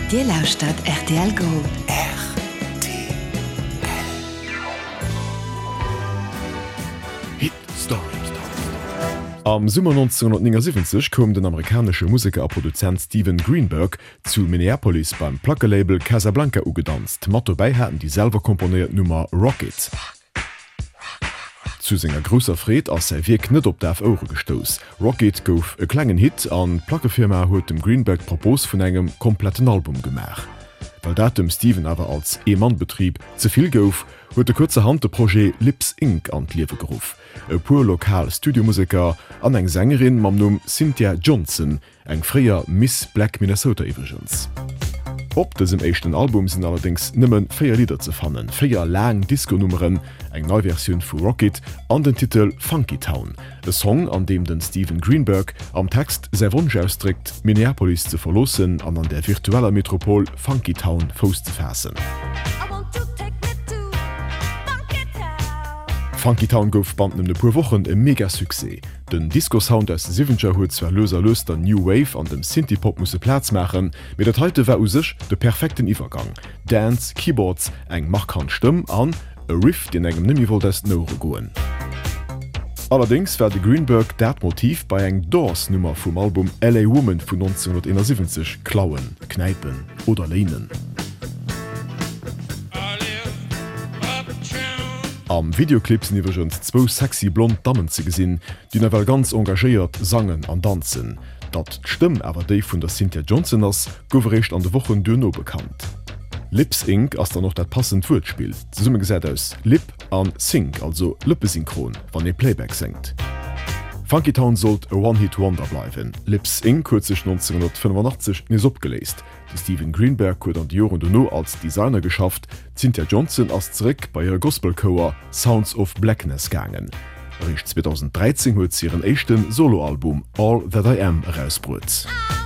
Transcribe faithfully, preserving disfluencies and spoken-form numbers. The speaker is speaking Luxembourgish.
Dir lauscht R T L Gold. R T L. Hit Story. Am Sommer neunzehnhundertneunundsiebzig kom den amerikanische Musiker a Produzent Steven Greenberg zu Minneapolis beim Plackelabel Casablanca ugedanzt. Motto beihaten die selber komponiert Nummer Rocket. Zu senger grosser Fred ass sei Wirk net op der Euro gestoos. Rocket gouf e klengen Hit an Plackefirma huet dem Greenberg Propos vun engem kompletten Album gemach. Weil dat dem Steven awer als E-Mann-Betrieb zuviel gouf, huet de kurze Hand de Projekt Lips Incorporated an Liewe gerufen. E pur lokal Studiomusiker an eng Sängerin mam Numm Cynthia Johnson, eng freier Miss Black Minnesota Evergens. Op desem echten Album sind allerdings nimmen vier Lieder zu fannen, vier lang Disco-Nummern, eng Neuversion vu Rocket an den Titel Funky Town, e Song, an dem den Steven Greenberg am Text sei Wunsch ausdrückt, Minneapolis zu verlossen an an der virtueller Metropol Funky Town Fuß zu fassen. Funky Town gouf band de puer wochen e Megasuse. Den Disco-Sound aus Sivenger huet zwer loser Lust der New Wave an dem Synthie-Pop musse Platz machen, mit dat heute war usech de perfekten Iwergang. Dance, Keyboards, eng markant Stimm an, e Riff den engem Nimiwol des Nore goen. Allerdings war de Greenberg dat Motiv bei eng Doors-Nummer vum Album L A Woman vu neunzehnhunderteinundsiebzig klauen, kneipen oder lehnen. Am Videoclip sind iwwergens zwo sexy blond Damen ze gesinn, die nawel ganz engagéiert sangen an danszen. Dat d'Stimm awer déi vun der Cynthia Johnson ass gouferrecht an de Wochen duno bekannt. Lips Incorporated ass da noch dat passend Wuertspiel. Ze summe gesät aus Lip an Sync, also Lippesynchron, wann e Playback senkt. Funky Town sollt e One-Hit-Wonder bleiwen. Lips Incorporated huet sech neunzehnhundertfünfundachtzig nis opgeleest. De Steven Greenberg huet an die Joren duno als Designer geschafft, Cynthia Johnson ass zréck bei ihrer Gospelchoir Sounds of Blackness gangen. Rich zweitausenddreizehn huet sie ihren echten Soloalbum All That I Am herausbrut.